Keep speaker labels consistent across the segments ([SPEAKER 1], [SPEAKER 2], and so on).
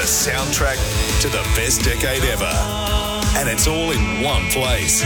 [SPEAKER 1] The soundtrack to the best decade ever. And it's all in one place.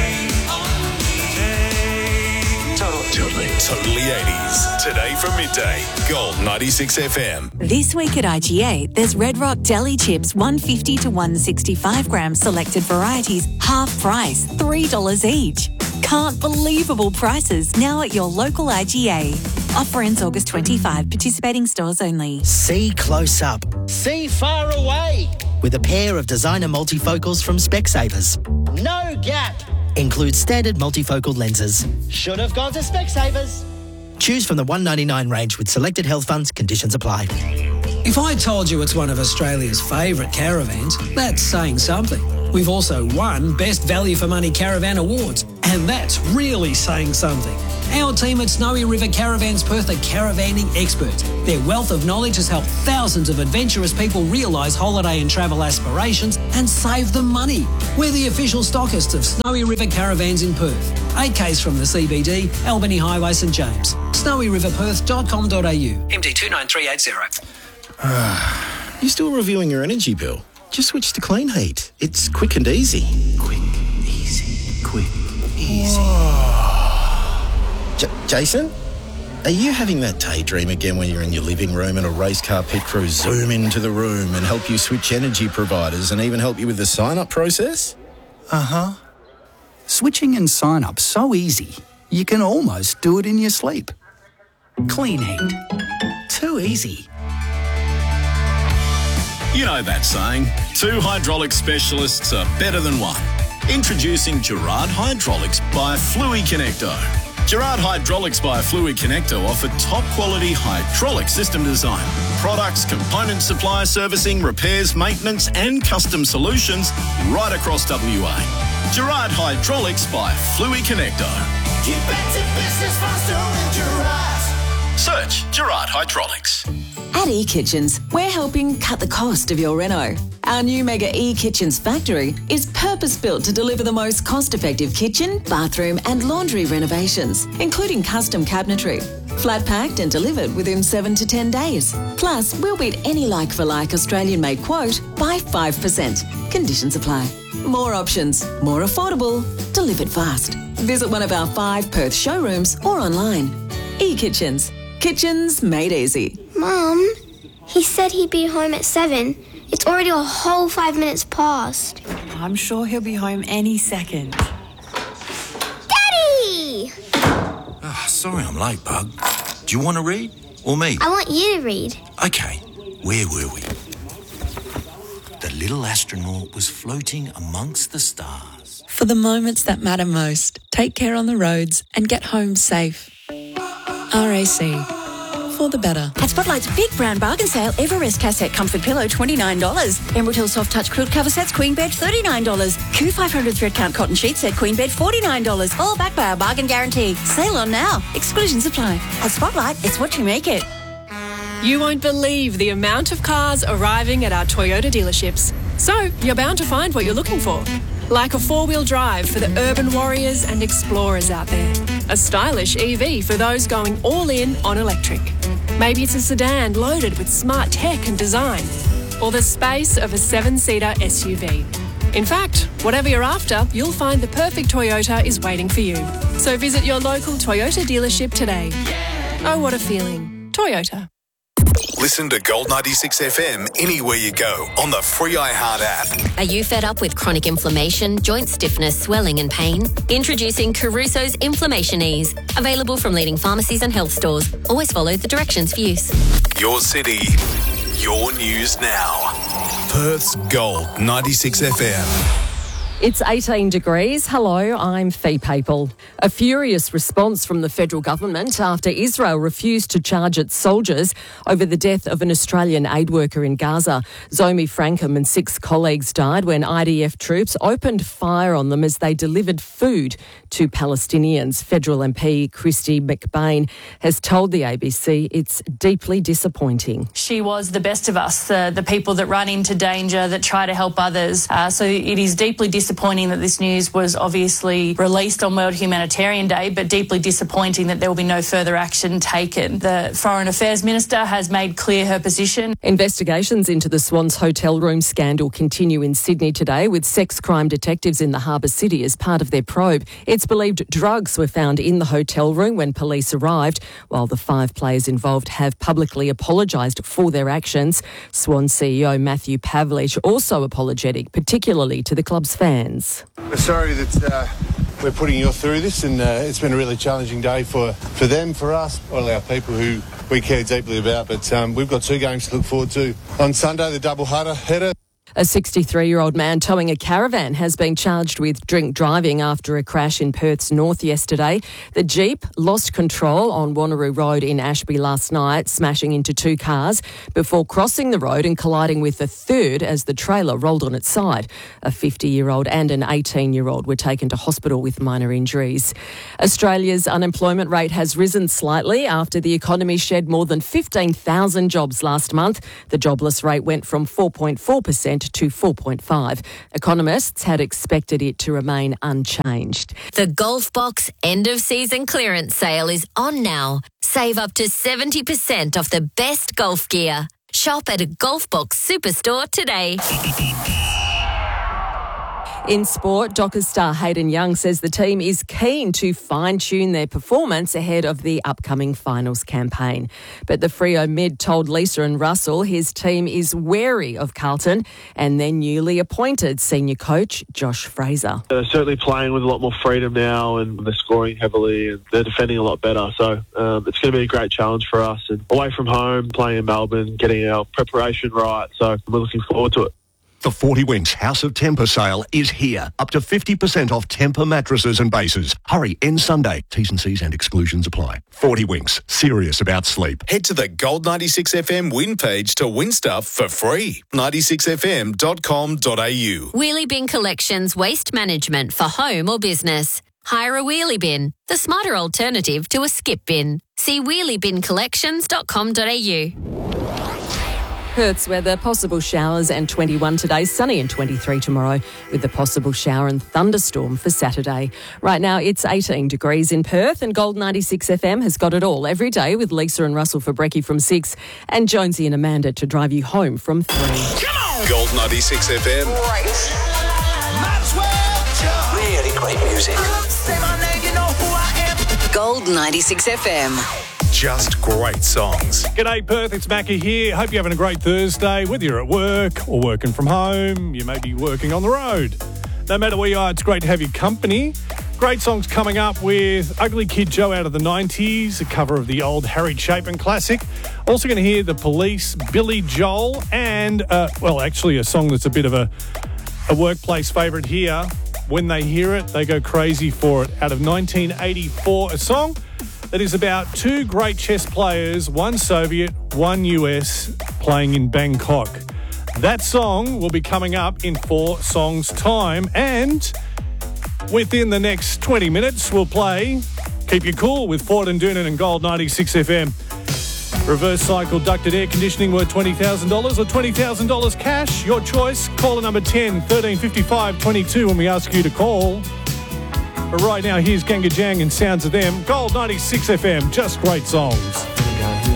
[SPEAKER 1] Totally 80s. Today from midday, Gold 96 FM.
[SPEAKER 2] This week at IGA, there's Red Rock Deli Chips, 150 to 165 grams, selected varieties, half price, $3 each. Can't believable prices now at your local IGA. Offer ends August 25. Participating stores only.
[SPEAKER 3] See close up.
[SPEAKER 4] See far away.
[SPEAKER 3] With a pair of designer multifocals from Specsavers.
[SPEAKER 4] No gap.
[SPEAKER 3] Includes standard multifocal lenses.
[SPEAKER 4] Should have gone to Specsavers.
[SPEAKER 3] Choose from the $199 range with selected health funds. Conditions apply.
[SPEAKER 5] If I told you it's one of Australia's favourite caravans, that's saying something. We've also won Best Value for Money Caravan Awards, and that's really saying something. Our team at Snowy River Caravans Perth are caravanning experts. Their wealth of knowledge has helped thousands of adventurous people realise holiday and travel aspirations and save them money. We're the official stockists of Snowy River Caravans in Perth. 8Ks from the CBD, Albany Highway, St James. snowyriverperth.com.au. MD 29380.
[SPEAKER 6] You still reviewing your energy bill? Just switch to Clean Heat. It's quick and easy.
[SPEAKER 7] Quick, easy, quick, easy.
[SPEAKER 6] Jason? Are you having that daydream again when you're in your living room and a race car pit crew zoom into the room and help you switch energy providers and even help you with the sign-up process?
[SPEAKER 7] Uh-huh. Switching and sign-up so easy, you can almost do it in your sleep. Clean Heat. Too easy.
[SPEAKER 8] You know that saying, two hydraulic specialists are better than one. Introducing Gerard Hydraulics by Fluid Connecto. Gerard Hydraulics by Fluid Connecto offer top-quality hydraulic system design, products, component supply, servicing, repairs, maintenance and custom solutions right across WA. Gerard Hydraulics by Fluid Connecto.
[SPEAKER 9] Get back to business faster with Gerard.
[SPEAKER 8] Search Gerard Hydraulics.
[SPEAKER 10] At eKitchens, we're helping cut the cost of your reno. Our new Mega eKitchens factory is purpose-built to deliver the most cost-effective kitchen, bathroom and laundry renovations, including custom cabinetry. Flat-packed and delivered within 7 to 10 days. Plus, we'll beat any like-for-like Australian-made quote by 5%. Conditions apply. More options, more affordable, delivered fast. Visit one of our 5 Perth showrooms or online. eKitchens. Kitchens made easy.
[SPEAKER 11] Mum, he said he'd be home at 7. It's already a whole 5 minutes past.
[SPEAKER 2] I'm sure he'll be home any second.
[SPEAKER 11] Daddy!
[SPEAKER 12] Oh, sorry I'm late, Bug. Do you want to read? Or me?
[SPEAKER 11] I want you to read.
[SPEAKER 12] Okay, where were we? The little astronaut was floating amongst the stars.
[SPEAKER 2] For the moments that matter most, take care on the roads and get home safe. RAC. For the better.
[SPEAKER 13] At Spotlight's big brown bargain sale, Everest cassette comfort pillow, $29. Emerald Hill soft touch quilt cover sets, queen bed, $39. Q500 thread count cotton sheet set, queen bed, $49. All backed by our bargain guarantee. Sale on now. Exclusions apply. At Spotlight, it's what you make it.
[SPEAKER 14] You won't believe the amount of cars arriving at our Toyota dealerships. So, you're bound to find what you're looking for. Like a four-wheel drive for the urban warriors and explorers out there. A stylish EV for those going all in on electric. Maybe it's a sedan loaded with smart tech and design. Or the space of a 7-seater SUV. In fact, whatever you're after, you'll find the perfect Toyota is waiting for you. So visit your local Toyota dealership today. Oh, what a feeling. Toyota.
[SPEAKER 1] Listen to Gold 96 FM anywhere you go on the free iHeart app.
[SPEAKER 15] Are you fed up with chronic inflammation, joint stiffness, swelling and pain? Introducing Caruso's Inflammation Ease. Available from leading pharmacies and health stores. Always follow the directions for use.
[SPEAKER 1] Your city, your news now. Perth's Gold 96 FM.
[SPEAKER 16] It's 18 degrees. Hello, I'm Fee Papel. A furious response from the federal government after Israel refused to charge its soldiers over the death of an Australian aid worker in Gaza. Zomi Frankham and 6 colleagues died when IDF troops opened fire on them as they delivered food to Palestinians. Federal MP Christy McBain has told the ABC it's deeply disappointing.
[SPEAKER 17] She was the best of us, the people that run into danger, that try to help others. So it is deeply disappointing disappointing that this news was obviously released on World Humanitarian Day, but deeply disappointing that there will be no further action taken. The Foreign Affairs Minister has made clear her position.
[SPEAKER 16] Investigations into the Swans hotel room scandal continue in Sydney today, with sex crime detectives in the Harbour City as part of their probe. It's believed drugs were found in the hotel room when police arrived, while the 5 players involved have publicly apologised for their actions. Swans CEO Matthew Pavlich also apologetic, particularly to the club's fans.
[SPEAKER 18] We're sorry that we're putting you through this, and it's been a really challenging day for them, for us, all our people who we care deeply about. But we've got 2 games to look forward to. On Sunday, the double header.
[SPEAKER 16] A 63-year-old man towing a caravan has been charged with drink driving after a crash in Perth's north yesterday. The Jeep lost control on Wanneroo Road in Ashby last night, smashing into 2 cars before crossing the road and colliding with a third as the trailer rolled on its side. A 50-year-old and an 18-year-old were taken to hospital with minor injuries. Australia's unemployment rate has risen slightly after the economy shed more than 15,000 jobs last month. The jobless rate went from 4.4% to 4.5%. Economists had expected it to remain unchanged.
[SPEAKER 15] The Golf Box end-of-season clearance sale is on now. Save up to 70% off the best golf gear. Shop at a Golf Box Superstore today.
[SPEAKER 16] In sport, Dockers star Hayden Young says the team is keen to fine-tune their performance ahead of the upcoming finals campaign. But the Freo mid told Lisa and Russell his team is wary of Carlton and their newly appointed senior coach, Josh Fraser.
[SPEAKER 19] They're certainly playing with a lot more freedom now, and they're scoring heavily and they're defending a lot better. So it's going to be a great challenge for us. And away from home, playing in Melbourne, getting our preparation right. So we're looking forward to it.
[SPEAKER 20] The 40 Winks House of Temper sale is here. Up to 50% off Temper mattresses and bases. Hurry, end Sunday. T's and C's and exclusions apply. 40 Winks, serious about sleep.
[SPEAKER 1] Head to the Gold 96 FM win page to win stuff for free. 96fm.com.au.
[SPEAKER 15] Wheelie Bin Collections Waste Management for home or business. Hire a wheelie bin, the smarter alternative to a skip bin. See wheeliebincollections.com.au.
[SPEAKER 16] Perth's weather, possible showers and 21 today, sunny and 23 tomorrow, with the possible shower and thunderstorm for Saturday. Right now it's 18 degrees in Perth, and Gold 96 FM has got it all every day with Lisa and Russell for brekkie from 6 and Jonesy and Amanda to drive you home from 3.
[SPEAKER 1] Come on! Gold 96 FM.
[SPEAKER 9] Right. Really great music. Say my name, you know who I am.
[SPEAKER 21] Gold 96 FM.
[SPEAKER 1] Just great songs.
[SPEAKER 22] G'day Perth, it's Macca here. Hope you're having a great Thursday, whether you're at work or working from home. You may be working on the road. No matter where you are, it's great to have your company. Great songs coming up with Ugly Kid Joe out of the 90s, a cover of the old Harry Chapin classic. Also going to hear The Police, Billy Joel, and, actually a song that's a bit of a workplace favourite here. When they hear it, they go crazy for it. Out of 1984, a song that is about 2 great chess players, one Soviet, one US, playing in Bangkok. That song will be coming up in 4 songs' time, and within the next 20 minutes, we'll play Keep You Cool with Ford and Doonan and Gold 96 FM. Reverse cycle ducted air conditioning worth $20,000 or $20,000 cash. Your choice. Caller number 10 13 55 22 when we ask you to call. But right now, here's Ganga Jang and Sounds of Them. Gold 96 FM, just great songs.